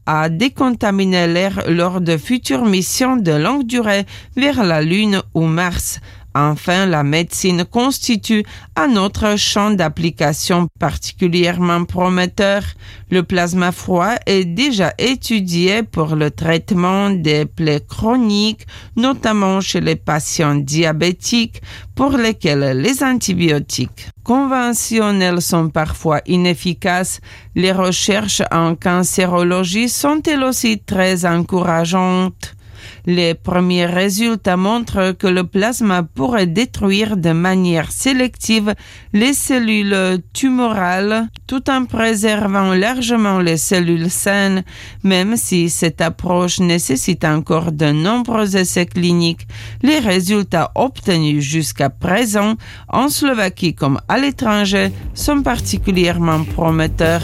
à décontaminer l'air lors de futures missions de longue durée vers la Lune ou Mars. Enfin, la médecine constitue un autre champ d'application particulièrement prometteur. Le plasma froid est déjà étudié pour le traitement des plaies chroniques, notamment chez les patients diabétiques, pour lesquels les antibiotiques conventionnels sont parfois inefficaces. Les recherches en cancérologie sont elles aussi très encourageantes. Les premiers résultats montrent que le plasma pourrait détruire de manière sélective les cellules tumorales tout en préservant largement les cellules saines, même si cette approche nécessite encore de nombreux essais cliniques. Les résultats obtenus jusqu'à présent, en Slovaquie comme à l'étranger, sont particulièrement prometteurs.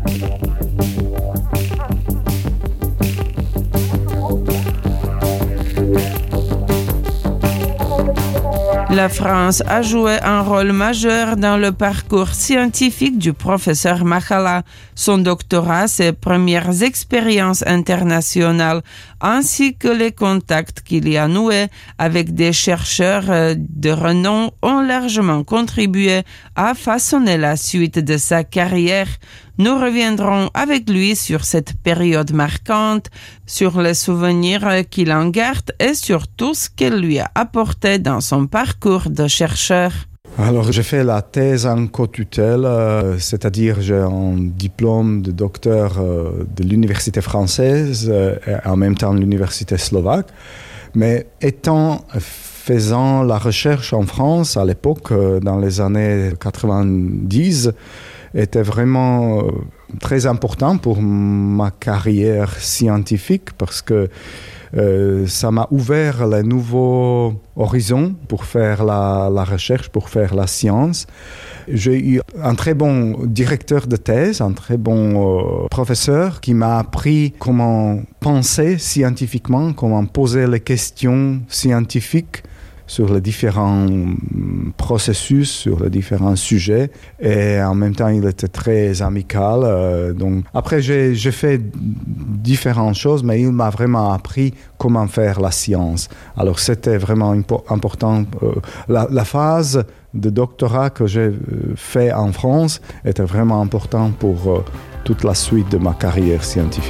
La France a joué un rôle majeur dans le parcours scientifique du professeur Machala. Son doctorat, ses premières expériences internationales, ainsi que les contacts qu'il y a noués avec des chercheurs de renom ont largement contribué à façonner la suite de sa carrière. Nous reviendrons avec lui sur cette période marquante, sur les souvenirs qu'il en garde et sur tout ce qu'elle lui a apporté dans son parcours de chercheur. Alors, j'ai fait la thèse en co-tutelle, c'est-à-dire j'ai un diplôme de docteur de l'université française et en même temps l'université slovaque. Mais faisant la recherche en France à l'époque, dans les années 90, était vraiment très important pour ma carrière scientifique parce que ça m'a ouvert les nouveaux horizons pour faire la recherche, pour faire la science. J'ai eu un très bon directeur de thèse, un très bon professeur qui m'a appris comment penser scientifiquement, comment poser les questions scientifiques sur les différents processus, sur les différents sujets. Et en même temps, il était très amical. Donc, après, j'ai fait différentes choses, mais il m'a vraiment appris comment faire la science. Alors, c'était vraiment important. La phase de doctorat que j'ai fait en France était vraiment importante pour toute la suite de ma carrière scientifique.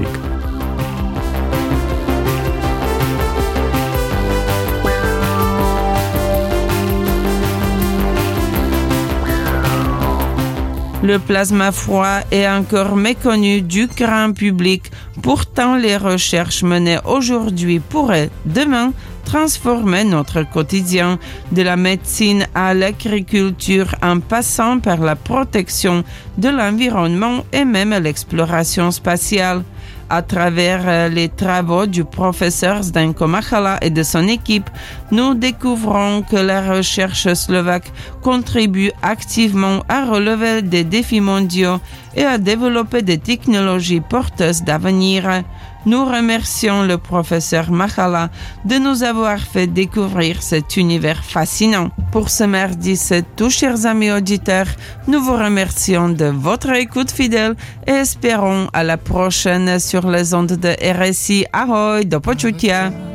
Le plasma froid est encore méconnu du grand public. Pourtant, les recherches menées aujourd'hui pourraient, demain, transformer notre quotidien, de la médecine à l'agriculture en passant par la protection de l'environnement et même l'exploration spatiale. À travers les travaux du professeur Zdenko Machala et de son équipe, nous découvrons que la recherche slovaque contribue activement à relever des défis mondiaux et à développer des technologies porteuses d'avenir. Nous remercions le professeur Machala de nous avoir fait découvrir cet univers fascinant. Pour ce mardi, c'est tout, chers amis auditeurs. Nous vous remercions de votre écoute fidèle et espérons à la prochaine sur les ondes de RSI. Ahoj, do počutia!